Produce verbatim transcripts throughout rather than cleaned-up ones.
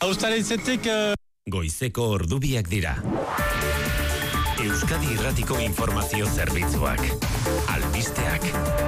Austaritzetik uh... Goizeko ordubiak dira. Euskadi Irratiko Informazio Zerbitzuak. Albisteak.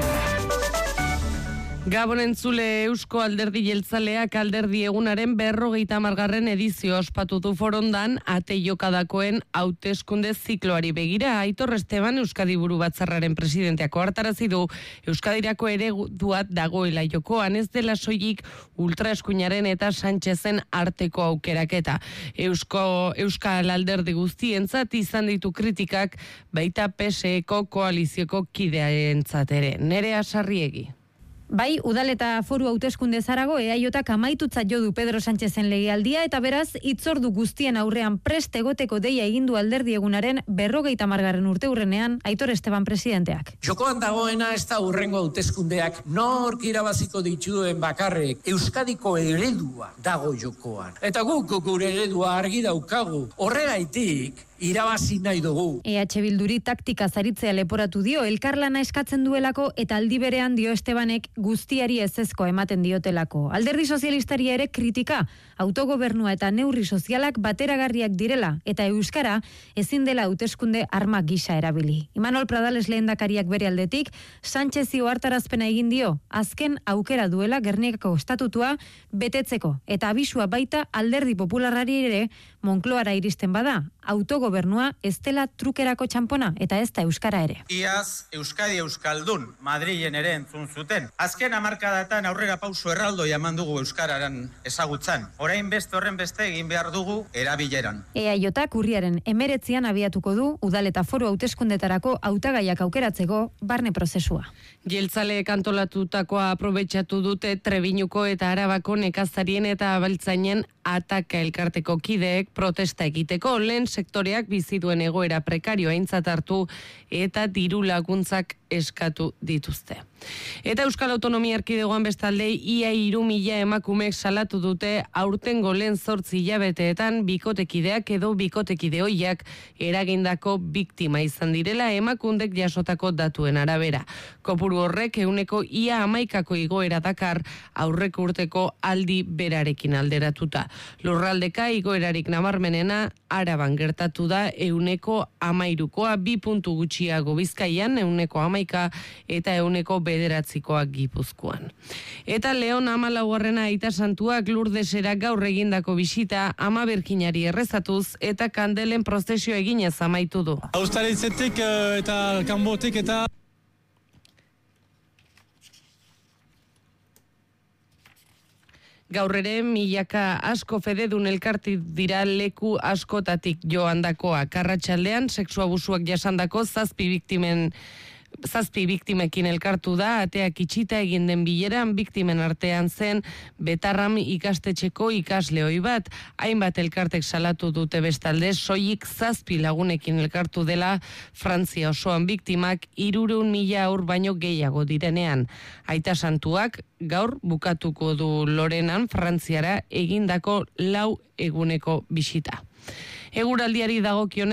Gabon entzule, Eusko Alderdi Jeltzaleak alderdi egunaren berrogeita hamargarren edizio ospatu du Forondan ate jokadakoen hauteskunde zikloari begira. Aitor Esteban Euskadi Buru Batzarraren presidenteako hartarazi du Euskadirako ereduat dagoela jokoan, ez dela soilik ultraeskuinaren eta Sánchezen arteko aukeraketa. Eusko Euskal Alderdi guztientzat izan ditu kritikak, baita P S Eko koalizioko kidearentzat ere. Nerea Sarriegi. Bai, udal eta foru hauteskunde zarago eaiotak amaitutzat jo du Pedro Sánchezen legealdia eta beraz hitzordu guztien aurrean prest egoteko deia egindu alderdi egunaren berrogeita hamargarren urteurrenean Aitor Esteban presidenteak. Jokoan dagoena ez da hurrengo hauteskundeak nork irabaziko dituen bakarrek, Euskadiko eredua dago jokoan. Eta guk gure eredua argi daukagu. Horregaitik irabazi nahi dugu. E H Bilduri taktika zaritzea leporatu dio, elkarlana eskatzen duelako eta aldi berean dio Estebanek guztiari ezezko ematen diotelako. Alderdi sozialistari ere kritika, autogobernua eta neurri sozialak bateragarriak direla eta euskara ezin dela hauteskunde arma gisa erabili. Imanol Pradales lehendakariak bere aldetik, Sánchezi ohartarazpena egin dio, azken aukera duela Gernikako estatutua betetzeko eta abisua baita alderdi popularrari ere Moncloara iristen bada, autogobernua ez dela trukerako txanpona eta ez da euskara ere. Iaz Euskadi Euskaldun Madrilen ere entzun zuten. Azken hamarkadatan aurrera pauso erraldo eman dugu euskararan ezagutzan. Orain beste horren beste egin behar dugu erabileran. Eaiotak urriaren emeretzian abiatuko du udal eta foru hauteskundetarako hautagaiak aukeratzeko barne prozesua. Jeltzaleek antolatutakoa aprobetxatu dute Trebiñuko eta Arabako nekazarien eta abaltzainen ataka elkarteko kideek protesta egiteko, lehen sektoreak bizi duen egoera prekarioa aintzat hartu eta diru laguntzak eskatu dituzte. Eta Euskal Autonomia Erkidegoan bestalde ia hiru mila emakumeek salatu dute aurtengo lehen zortzi hilabeteetan bikotekideak edo bikotekide ohiak eragindako biktima izan direla emakundek jasotako datuen arabera. Kopuru horrek ehuneko ia hamaikako igoera dakar aurreko urteko aldi berarekin alderatuta. Lurraldeka igoerarik nabarmenena Araban gertatu da ehuneko hamairukoa, bi puntu gutxiago Bizkaian ehuneko hamaika eta ehuneko bederatzikoak Gipuzkoan. Eta Leon hamalaugarrena aita santuak Lurdesera gaur egindako bisita ama Berkinari errezatuz eta kandelen prozesio eginez amaitu du. Austaritzetik eta kanbotik eta Gaur ere milaka asko fededun elkarti dira leku askotatik joandakoa. Arratsaldean sexu abusuak jasandako zazpi biktimen Zazpi biktimekin elkartu da, ateak itxita egin den bileran biktimen artean zen Betarram ikastetxeko ikasle ohi bat, hainbat elkartek salatu dute bestalde, soilik zazpi lagunekin elkartu dela Frantzia osoan biktimak hirurehun mila aur baino gehiago direnean. Aita santuak gaur bukatuko du Lorenan Frantziara egindako lau eguneko bisita. Eguraldiari dagokionez